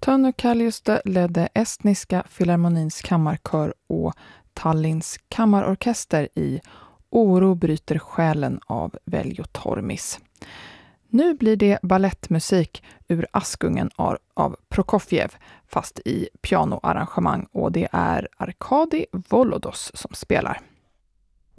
Tönö Kaljuste ledde Estniska Filharmonins kammarkör och Tallinns kammarorkester i Oro bryter själen av Veljo Tormis. Nu blir det ballettmusik ur Askungen av Prokofjev, fast i pianoarrangemang, och det är Arkadi Volodos som spelar.